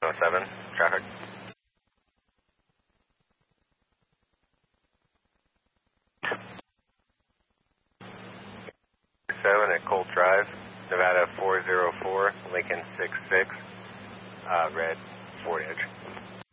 7, traffic. 7 at Colt Drive, Nevada 404, Lincoln 66, red, Ford Edge.